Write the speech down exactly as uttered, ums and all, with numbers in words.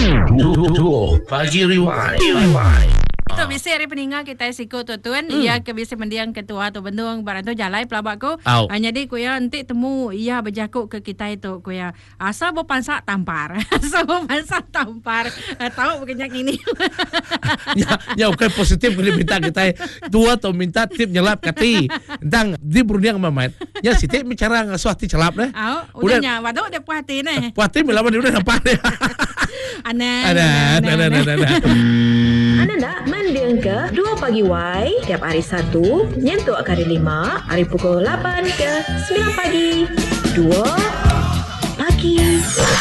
Dua Pagi Rewind. Rewind. Tu biasa hari peninggal kita sikut tu tuan hmm. ia ke biasa mendiang ketua tu bendung barang tu jalai pelabak ko hanya di ku ya nanti temu ia berjakuk ke kita itu ku ya asal berpansak tampar asal berpansak tampar tahu bukannya ini ya ya okay, positif boleh minta kita tua atau minta tip nyelap kati tentang di berundang mamat ya si tip bicara ngasuh hati celap deh oh udahnya waduh dia puas hati nih puas hati melawan dia udah nampak deh aneh ada ada ada ada Anda nak mendiang ke dua Pagi Y tiap hari Sabtu nyentuh kali lima hari pukul lapan ke sembilan pagi. dua Pagi